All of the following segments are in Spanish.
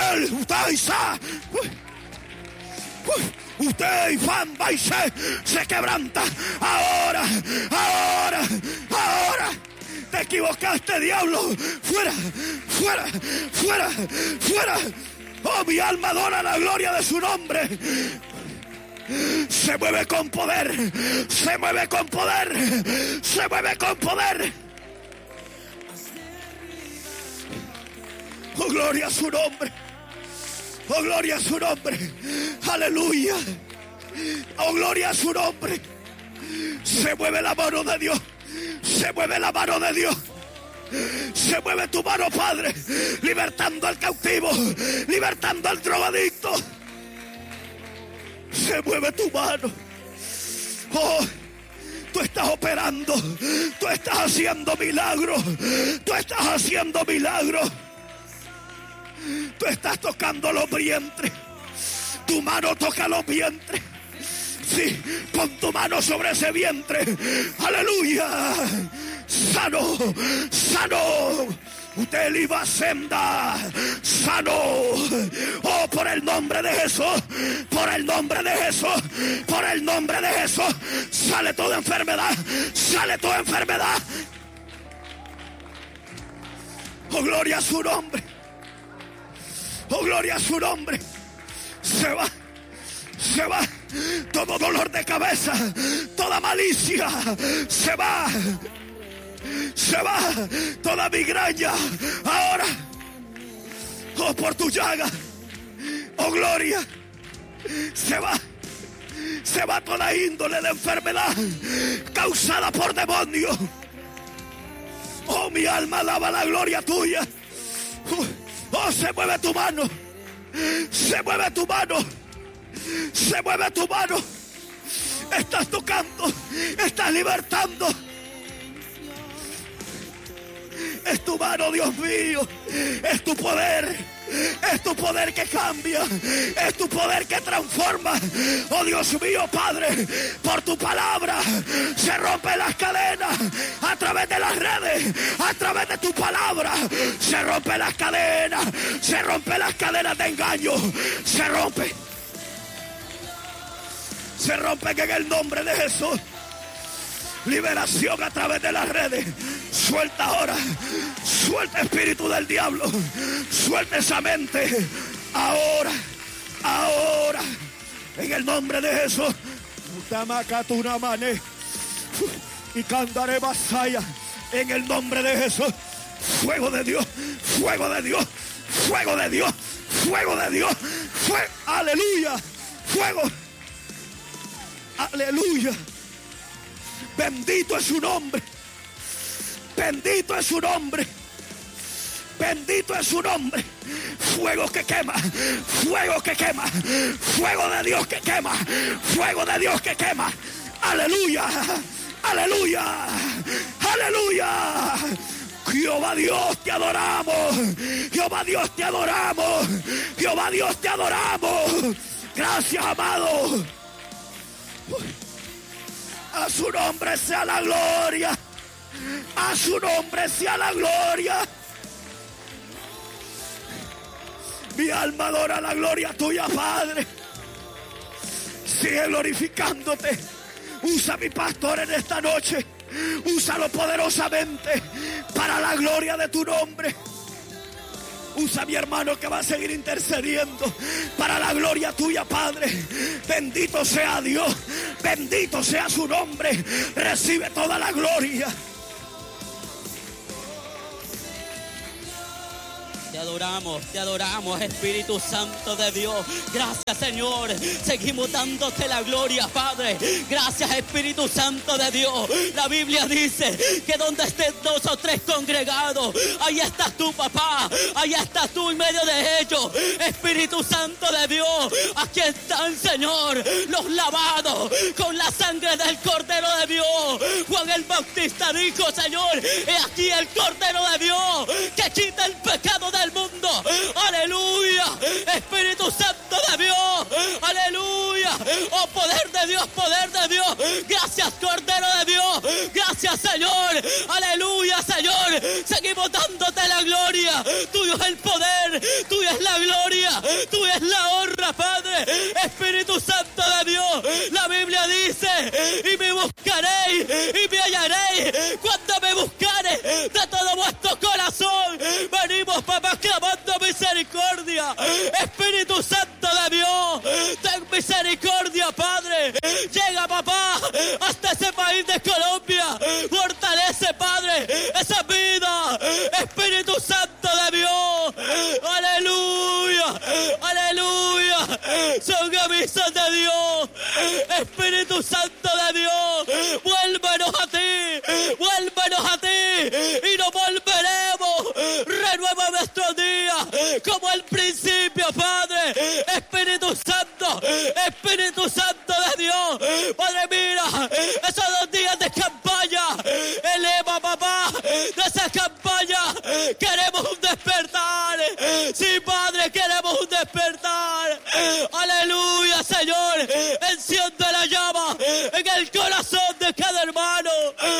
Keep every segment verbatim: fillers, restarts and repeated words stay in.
Él, usted, Isa. Usted y Fan Baise se quebranta. Ahora, ahora, ahora. Te equivocaste, diablo. Fuera, fuera, fuera, fuera. Oh, mi alma adora la gloria de su nombre. Se mueve con poder, se mueve con poder, se mueve con poder. Oh, gloria a su nombre. Oh, gloria a su nombre. Aleluya. Oh, gloria a su nombre. Se mueve la mano de Dios. Se mueve la mano de Dios. Se mueve tu mano, Padre, libertando al cautivo, libertando al drogadicto. Se mueve tu mano. Oh, tú estás operando. Tú estás haciendo milagros. Tú estás haciendo milagros. Tú estás tocando los vientres. Tu mano toca los vientres. Sí, pon tu mano sobre ese vientre. Aleluya. Sano, sano. Usted iba senda, sano. Oh, por el nombre de Jesús, por el nombre de Jesús, por el nombre de Jesús. Sale toda enfermedad, sale toda enfermedad. Oh, gloria a su nombre. Oh, gloria a su nombre. Se va, se va. Todo dolor de cabeza, toda malicia, se va. Se va toda migraña. Ahora, oh, por tu llaga, oh, gloria, se va. Se va toda índole de enfermedad causada por demonios. Oh, mi alma alaba la gloria tuya. Oh, se mueve tu mano. Se mueve tu mano. Se mueve tu mano. Estás tocando. Estás libertando. Es tu mano, Dios mío. Es tu poder. Es tu poder que cambia. Es tu poder que transforma. Oh, Dios mío, Padre, por tu palabra se rompen las cadenas. A través de las redes, a través de tu palabra se rompen las cadenas. Se rompen las cadenas de engaño. Se rompe. Se rompen en el nombre de Jesús. Liberación a través de las redes. Suelta ahora. Suelta espíritu del diablo. Suelta esa mente. Ahora. Ahora. En el nombre de Jesús. Y cantaré basaya. En el nombre de Jesús. Fuego de Dios. Fuego de Dios. Fuego de Dios. Fuego de Dios. Fuego. Aleluya. Fuego. Aleluya. Bendito es su nombre. Bendito es su nombre. Bendito es su nombre. Fuego que quema. Fuego que quema. Fuego de Dios que quema. Fuego de Dios que quema. Aleluya. Aleluya. Aleluya. Jehová Dios te adoramos. Jehová Dios te adoramos. Jehová Dios te adoramos. Gracias, amado. A su nombre sea la gloria. A su nombre sea la gloria. Mi alma adora la gloria tuya, Padre. Sigue glorificándote. Usa a mi pastor en esta noche. Úsalo poderosamente para la gloria de tu nombre. Usa a mi hermano que va a seguir intercediendo para la gloria tuya, Padre. Bendito sea Dios. Bendito sea su nombre. Recibe toda la gloria. Te adoramos, te adoramos, Espíritu Santo de Dios. Gracias, Señor. Seguimos dándote la gloria, Padre. Gracias, Espíritu Santo de Dios. La Biblia dice que donde estén dos o tres congregados, ahí estás tú, papá. Ahí estás tú en medio de ellos. Espíritu Santo de Dios. Aquí están, Señor, los lavados con la sangre del Cordero de Dios. Juan el Bautista dijo, Señor, he aquí el Cordero de Dios que quita el pecado del mundo. Aleluya. Espíritu Santo de Dios. Aleluya. Oh, poder de Dios, poder de Dios. Gracias, Cordero de Dios. Gracias, Señor. Aleluya, Señor. Seguimos dándote la gloria. Tuyo es el poder. Tuyo es la gloria, tuya es la honra, Padre. Espíritu Santo de Dios, la Biblia dice, y me buscaréis y me hallaréis cuando me buscareis de todo vuestro corazón. Venimos, papá, clamando misericordia. Espíritu Santo de Dios, ten misericordia, Padre. Llega, papá, hasta ese país de Colombia. Fortalece, Padre, esa vida. Espíritu Santo de Dios. Aleluya, aleluya. Son avisos de Dios. Espíritu Santo de Dios, vuélvenos a ti, vuélvenos a ti y no volveremos. Renueva nuestros días como al principio, Padre. Espíritu Santo, Espíritu Santo de Dios. Padre, mira, esos dos días de campaña, eleva, papá, de esa campaña. Queremos un despertar. Sí, Padre, queremos un despertar. Aleluya, Señor. Enciende la llama en el corazón de cada hermano.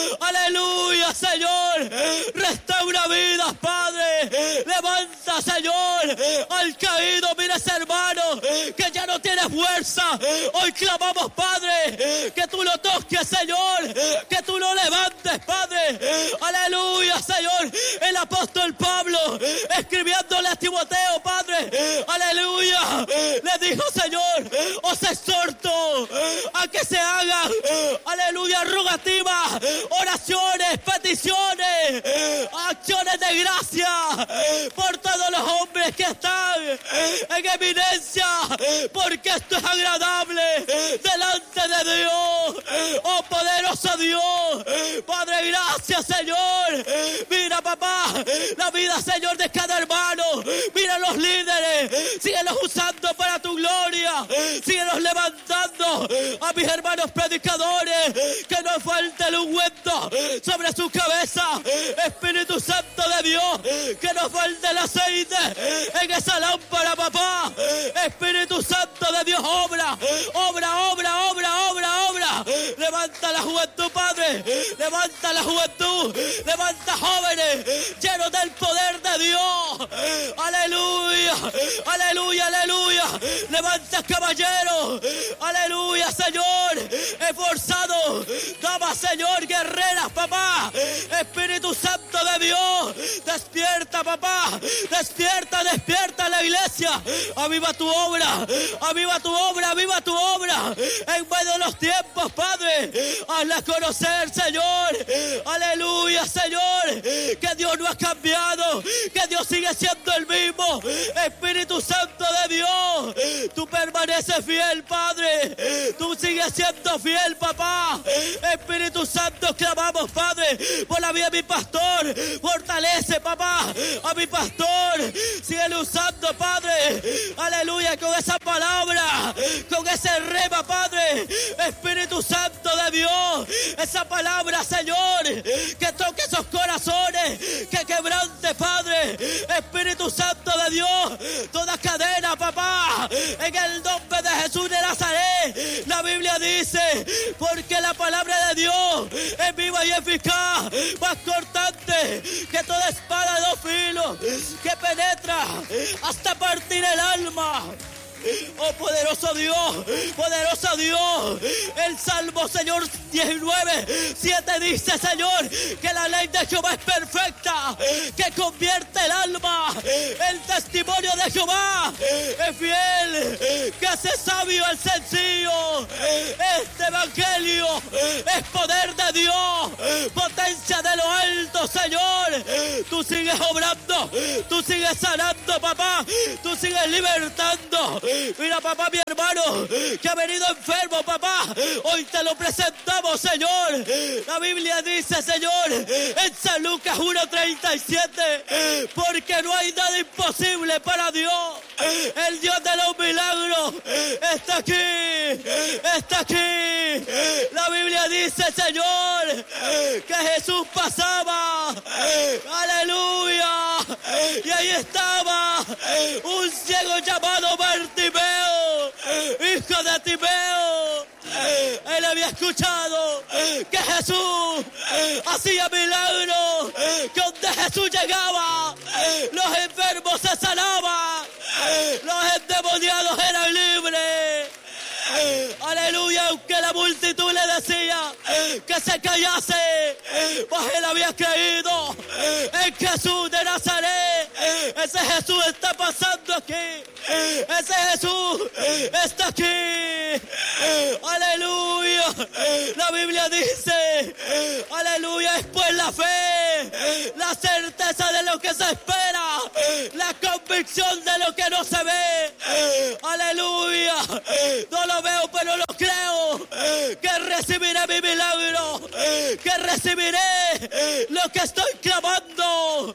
Aleluya, Señor. Restaura vidas, Padre. Levanta, Señor, al caído. Mira ese hermano que ya no tiene fuerza. Hoy clamamos, Padre, que tú lo toques, Señor. Que tú lo levantes, Padre. Aleluya, Señor. El apóstol Pablo, escribiéndole a Timoteo, Padre. Aleluya. Le dijo, Señor, os exhorto a que se hagan, aleluya, rogativas, oraciones, peticiones, acciones de gracia por todos los hombres que están en eminencia, porque esto es agradable delante de Dios. Oh, poderoso Dios, Padre, gracias, Señor. Mira, papá, la vida, Señor, de cada hermano. Mira los líderes, síguelos usando para tu gloria. Síguelos levantando a mis hermanos predicadores, que no falte el ungüento sobre su cabeza. Espíritu Santo de Dios, que no falte el aceite en esa lámpara, papá. Espíritu Santo de Dios, obra, obra, obra, obra, obra, obra. Levanta la juventud, Padre. Levanta la juventud. Levanta jóvenes llenos del poder de Dios. Aleluya, aleluya, aleluya. Levanta caballeros. Aleluya, Señor. Esforzado. Damas, Señor, guerreras, papá. Espíritu Santo de Dios. Despierta, papá. Despierta, despierta la iglesia. Aviva tu obra. Aviva tu obra. Aviva tu obra. En medio de los tiempos, Padre. Hazla conocer, Señor. Aleluya, Señor. Que Dios no ha cambiado. Que Dios sigue siendo el mismo. Espíritu Santo de Dios. Tú permaneces fiel, Padre. Tú sigues siendo fiel, papá. Espíritu Santo, clamamos, Padre, por la vida de mi pastor. Fortalece, papá, a mi pastor. Sigue usando, Padre. Aleluya, con esa palabra, con ese rema, Padre. Espíritu Santo de Dios. Esa palabra, Señor, que toque esos corazones, que quebrante, Padre. Espíritu Santo de Dios. Toda cadena, papá, en el nombre de Jesús de Nazaret. La Biblia dice, porque la palabra de Dios es viva y eficaz, más cortante que toda espada de dos filos, que penetra hasta partir el alma. Oh, poderoso Dios, poderoso Dios. El Salmo, Señor, diecinueve, siete dice, Señor, que la ley de Jehová es perfecta, que convierte el alma. El testimonio de Jehová es fiel, que hace sabio al sencillo. Este evangelio es poder de Dios, potencia de lo alto, Señor. Tú sigues obrando, tú sigues sanando, papá, tú sigues libertando. Mira, papá, mi hermano, que ha venido enfermo, papá. Hoy te lo presentamos, Señor. La Biblia dice, Señor, en San Lucas uno treinta y siete, porque no hay nada imposible para Dios. El Dios de los milagros está aquí, está aquí. La Biblia dice, Señor, que Jesús pasaba. Aleluya. Y ahí estaba un ciego llamado Bartimeo, hijo de Timeo. Él había escuchado que Jesús hacía milagros, que donde Jesús llegaba, los enfermos se sanaban. endemoniados eran libres. Aleluya, aunque la multitud le decía que se callase, pues él había creído en Jesús de Nazaret. Ese Jesús está pasando aquí. Ese Jesús está aquí. Aleluya. La Biblia dice, aleluya, es pues la fe, la certeza de lo que se espera, la convicción de lo que no se ve. Aleluya. No lo veo, pero lo creo, que recibiré mi milagro, que recibiré lo que estoy clamando.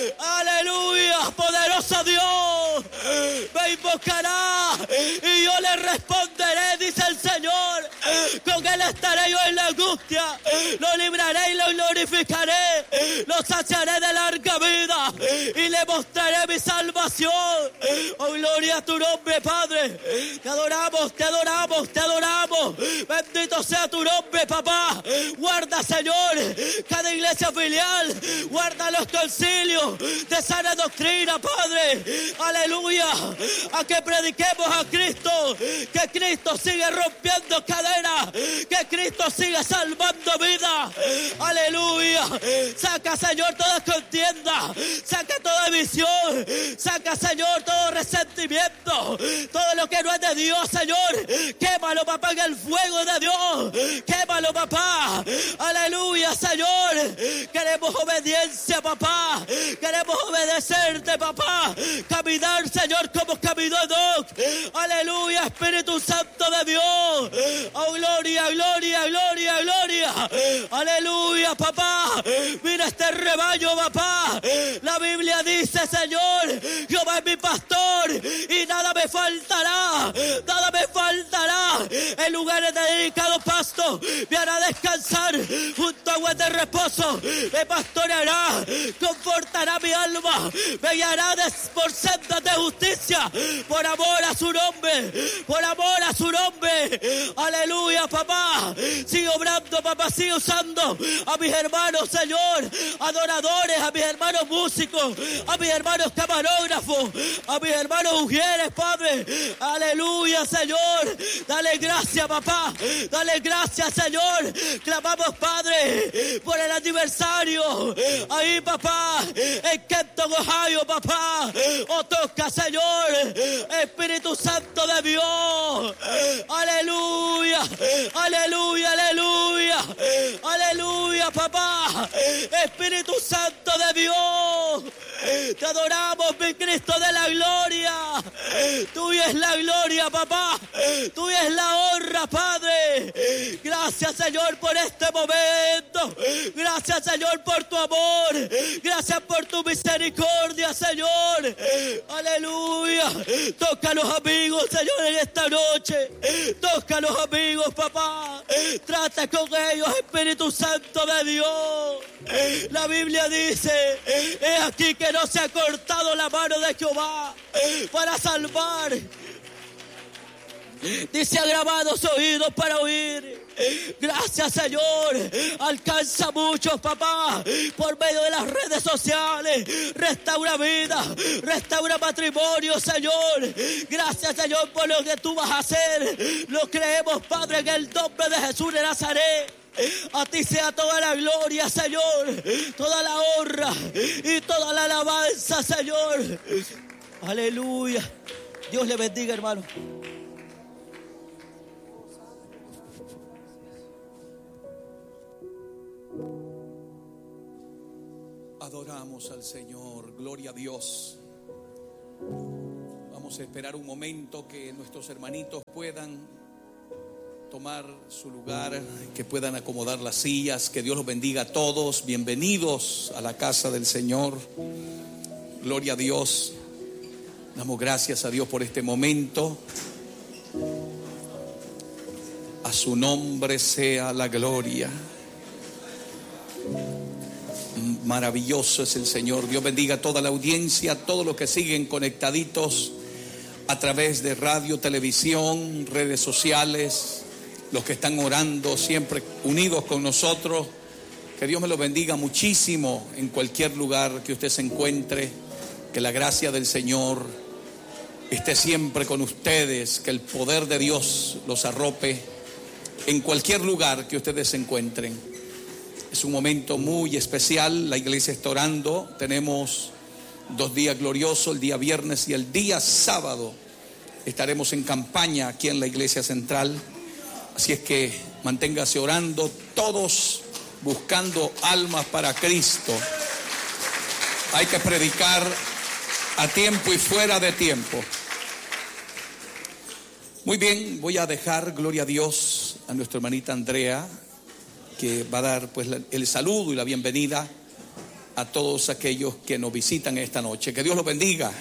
Aleluya, poderoso Dios, me invocará y yo le responderé, dice el Señor. Con él estaré yo en la angustia, lo libraré y lo glorificaré, lo saciaré de larga vida y le mostraré mi salvación. Oh, gloria a tu nombre, Padre. Te adoramos, te adoramos, te adoramos. Bendito sea tu nombre, papá. Guarda, Señor, cada iglesia filial. Guarda los concilios de sana doctrina, Padre. Aleluya. A que prediquemos a Cristo. Que Cristo sigue rompiendo cadenas. Que Cristo sigue salvando vidas. Aleluya. Saca, Señor, toda contienda. Saca toda visión. Saca, Señor, todo resentimiento. Todo lo que no es de Dios, Señor. Quémalo, papá, en el fuego de Dios. Quémalo, papá. Aleluya, Señor. Queremos obediencia, papá. Queremos obedecerte, papá. Caminar, Señor, como caminó Enoc. Aleluya, Espíritu Santo de Dios. Oh, gloria, gloria, gloria, gloria. Aleluya, papá. Mira este rebaño, papá. La Biblia dice, Señor, Jehová es mi pastor y nada me faltará. Nada me faltará. En lugares de dedicados pastos me hará descansar. Junto a aguas de reposo me pastoreará. Confortará mi alma. Me guiará por sendas de justicia. Por amor a su nombre. Por amor a su nombre. Aleluya, papá. Sigue obrando, papá. Sigue usando a mis hermanos, Señor. Adoradores, a mis hermanos músicos. A mis hermanos camarógrafos. A mis hermanos ujieres, Padre. Aleluya, Señor. Dale gracias, papá. Dale gracias, Señor. Clamamos, Padre, por el aniversario. Ahí, papá, en Kenton, Ohio, papá. Oh, toca, Señor. Espíritu Santo de Dios. Aleluya. Aleluya, aleluya. Aleluya, papá. Espíritu Santo de Dios. Te adoramos, mi Cristo de la gloria. Tuya es la gloria, papá. Tuya es la honra, Padre. Gracias, Señor, por este momento. Gracias, Señor, por tu amor. Gracias por tu misericordia, Señor. Aleluya. Toca a los amigos, Señor, en esta noche. Toca a los amigos, papá. Trata con ellos, Espíritu Santo de Dios. La Biblia dice, es aquí que no se ha cortado la mano de Jehová para salvar. Dice, agravados oídos para oír. Gracias, Señor. Alcanza a muchos, papá, por medio de las redes sociales. Restaura vida, restaura matrimonio, Señor. Gracias, Señor, por lo que tú vas a hacer. Lo creemos, Padre, en el nombre de Jesús de Nazaret. A ti sea toda la gloria, Señor, toda la honra y toda la alabanza, Señor. Aleluya. Dios le bendiga, hermano. Adoramos al Señor, gloria a Dios. Vamos a esperar un momento que nuestros hermanitos puedan tomar su lugar, que puedan acomodar las sillas. Que Dios los bendiga a todos. Bienvenidos a la casa del Señor. Gloria a Dios. Damos gracias a Dios por este momento. A su nombre sea la gloria. Maravilloso es el Señor. Dios bendiga a toda la audiencia, a todos los que siguen conectaditos a través de radio, televisión, redes sociales, los que están orando siempre unidos con nosotros. Que Dios me los bendiga muchísimo en cualquier lugar que usted se encuentre. Que la gracia del Señor esté siempre con ustedes, que el poder de Dios los arrope en cualquier lugar que ustedes se encuentren. Es un momento muy especial, la iglesia está orando, tenemos dos días gloriosos, el día viernes y el día sábado estaremos en campaña aquí en la iglesia central, así es que manténgase orando, todos buscando almas para Cristo. Hay que predicar a tiempo y fuera de tiempo. Muy bien, voy a dejar, gloria a Dios, a nuestra hermanita Andrea, que va a dar pues el saludo y la bienvenida a todos aquellos que nos visitan esta noche. Que Dios los bendiga.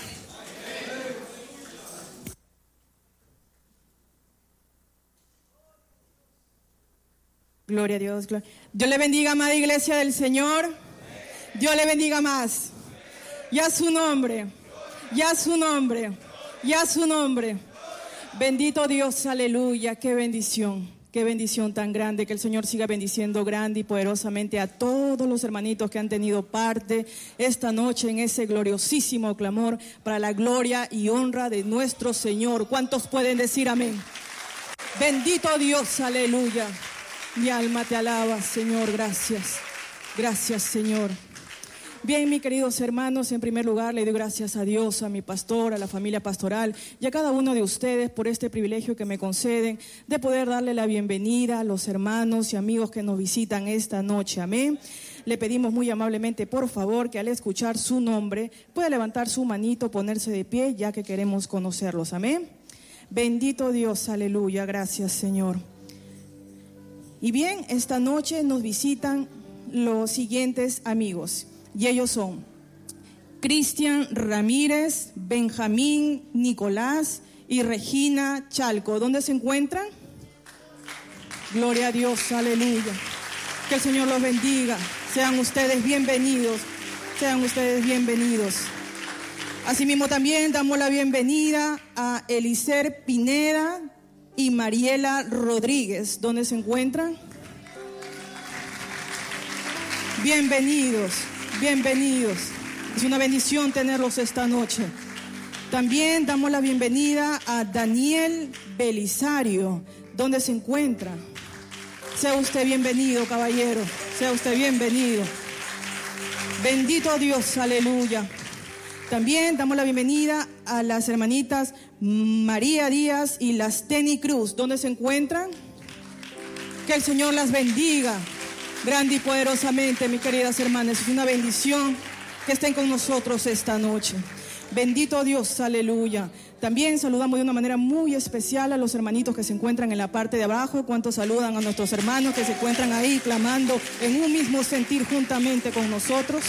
Gloria a Dios. Gloria. Dios le bendiga, amada iglesia del Señor. Dios le bendiga más. Y a su nombre, y a su nombre, y a su nombre. Bendito Dios, aleluya, qué bendición. Qué bendición tan grande, que el Señor siga bendiciendo grande y poderosamente a todos los hermanitos que han tenido parte esta noche en ese gloriosísimo clamor para la gloria y honra de nuestro Señor. ¿Cuántos pueden decir amén? Bendito Dios, aleluya. Mi alma te alaba, Señor, gracias. Gracias, Señor. Bien, mis queridos hermanos, en primer lugar le doy gracias a Dios, a mi pastor, a la familia pastoral y a cada uno de ustedes por este privilegio que me conceden de poder darle la bienvenida a los hermanos y amigos que nos visitan esta noche. Amén. Le pedimos muy amablemente, por favor, que al escuchar su nombre pueda levantar su manito, ponerse de pie, ya que queremos conocerlos. Amén. Bendito Dios, aleluya, gracias, Señor. Y bien, esta noche nos visitan los siguientes amigos. Y ellos son Cristian Ramírez, Benjamín Nicolás y Regina Chalco. ¿Dónde se encuentran? Gloria a Dios, aleluya. Que el Señor los bendiga. Sean ustedes bienvenidos. Sean ustedes bienvenidos. Asimismo también damos la bienvenida a Elicer Pineda y Mariela Rodríguez. ¿Dónde se encuentran? Bienvenidos. Bienvenidos. Es una bendición tenerlos esta noche. También damos la bienvenida a Daniel Belisario. ¿Dónde se encuentra? Sea usted bienvenido, caballero. Sea usted bienvenido. Bendito Dios, aleluya. También damos la bienvenida a las hermanitas María Díaz y Lasteni Cruz. ¿Dónde se encuentran? Que el Señor las bendiga grande y poderosamente, mis queridas hermanas. Es una bendición que estén con nosotros esta noche. Bendito Dios, aleluya. También saludamos de una manera muy especial a los hermanitos que se encuentran en la parte de abajo. ¿Cuántos saludan a nuestros hermanos que se encuentran ahí clamando en un mismo sentir juntamente con nosotros?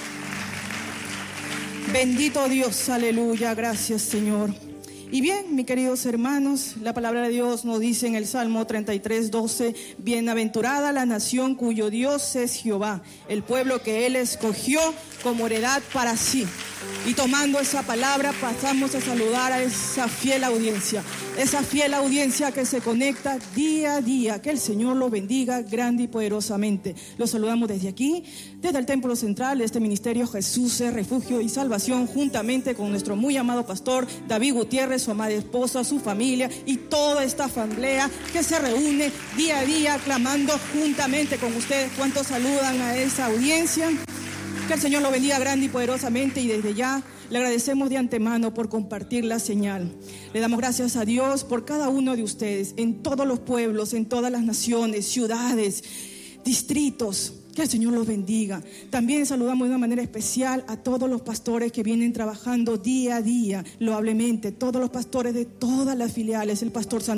Bendito Dios, aleluya. Gracias, Señor. Y bien, mis queridos hermanos, la palabra de Dios nos dice en el Salmo treinta y tres, doce, bienaventurada la nación cuyo Dios es Jehová, el pueblo que Él escogió como heredad para sí. Y tomando esa palabra pasamos a saludar a esa fiel audiencia, esa fiel audiencia que se conecta día a día. Que el Señor los bendiga grande y poderosamente. Los saludamos desde aquí, desde el templo central de este ministerio Jesús es refugio y salvación, juntamente con nuestro muy amado pastor David Gutiérrez, su amada esposa, su familia y toda esta asamblea que se reúne día a día clamando juntamente con ustedes. ¿Cuántos saludan a esa audiencia? Que el Señor lo bendiga grande y poderosamente, y desde ya le agradecemos de antemano por compartir la señal. Le damos gracias a Dios por cada uno de ustedes, en todos los pueblos, en todas las naciones, ciudades, distritos. Que el Señor los bendiga. También saludamos de una manera especial a todos los pastores que vienen trabajando día a día, loablemente, todos los pastores de todas las filiales, el pastor San